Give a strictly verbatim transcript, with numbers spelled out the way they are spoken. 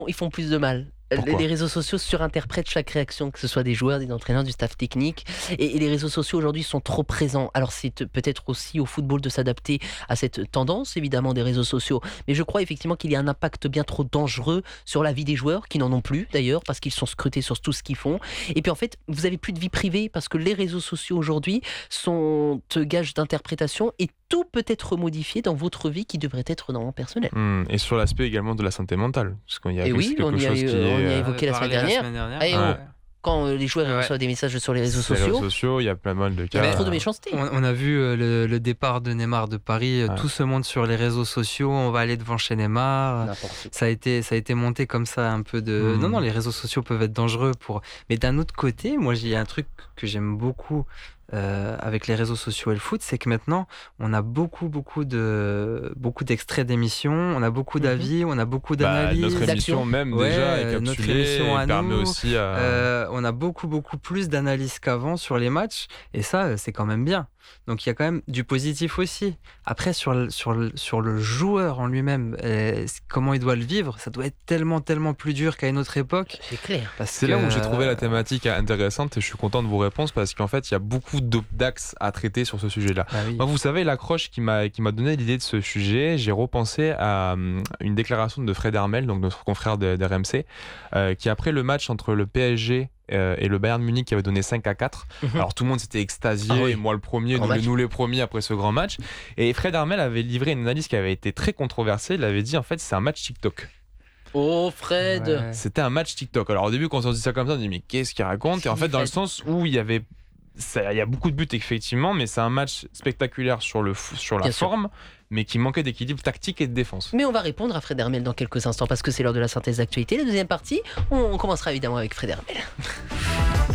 Ils font plus de mal. Les Pourquoi? les réseaux sociaux surinterprètent chaque réaction, que ce soit des joueurs, des entraîneurs, du staff technique et et les réseaux sociaux aujourd'hui sont trop présents. Alors c'est t peut-être aussi au football de s'adapter à cette tendance évidemment des réseaux sociaux, mais je crois effectivement qu'il y a un impact bien trop dangereux sur la vie des joueurs, qui n'en ont plus d'ailleurs, parce qu'ils sont scrutés sur tout ce qu'ils font et puis en fait, vous avez plus de vie privée parce que les réseaux sociaux aujourd'hui sont euh, gages d'interprétation et tout peut être modifié dans votre vie qui devrait être normalement personnelle. Mmh, et sur l'aspect également de la santé mentale, parce qu'il y a Et oui, quelque on y a chose eu, qui on y est, a heu, On évoqué avait la semaine parlé la dernière. semaine dernière. Eh Ouais. oh, quand euh, les joueurs Ouais. reçoivent des messages sur les réseaux sur les réseaux sociaux, sociaux, il y a pas mal de il y avait cas. trop de euh, méchanceté. On, on a vu euh, le, le départ de Neymar de Paris, euh, Ouais. tout se monte sur les réseaux sociaux, on va aller devant chez Neymar. N'importe quoi. Ça a été, ça a été monté comme ça un peu de. Mhm. Non, non, les réseaux sociaux peuvent être dangereux pour. Mais d'un autre côté, moi, il y a un truc que j'aime beaucoup euh, avec les réseaux sociaux et le foot, c'est que maintenant, on a beaucoup, beaucoup de, beaucoup d'extraits d'émissions, on a beaucoup Mhm. d'avis, on a beaucoup Bah, d'analyses. notre d'action. émission même Ouais, déjà euh, est notre capsulée émission à et permet nous, aussi à... Euh, on a beaucoup, beaucoup plus d'analyses qu'avant sur les matchs, et ça, euh, c'est quand même bien. Donc il y a quand même du positif aussi. Après, sur le, sur le, sur le joueur en lui-même, euh, comment il doit le vivre, ça doit être tellement, tellement plus dur qu'à une autre époque. C'est clair. Parce C'est que, là où j'ai trouvé euh, la thématique intéressante et je suis content de vos réponses parce qu'en fait, il y a beaucoup d'o- d'axes à traiter sur ce sujet-là. bah oui. Moi, vous savez, l'accroche qui m'a qui m'a donné l'idée de ce sujet, j'ai repensé à hum, une déclaration de Fred Hermel, donc notre confrère de, d'R M C, euh, qui après le match entre le P S G euh, et le Bayern Munich qui avait donné cinq à quatre. Mhm. Alors tout le monde s'était extasié, Ah oui. et moi le premier, Grand nous, match. nous les premiers après ce grand match. Et Fred Hermel avait livré une analyse qui avait été très controversée. Il avait dit en fait c'est un match TikTok. Oh Fred. Ouais. C'était un match TikTok. Alors au début, quand on se dit ça comme ça, on dit mais qu'est-ce qu'il raconte? Et en fait, dans le sens où il y avait, ça- il y a beaucoup de buts effectivement, mais c'est un match spectaculaire sur le fo- sur la Bien sûr. forme, mais qui manquait d'équilibre tactique et de défense. Mais on va répondre à Fred Hermel dans quelques instants parce que c'est l'heure de la synthèse d'actualité. La deuxième partie, on commencera évidemment avec Fred Hermel.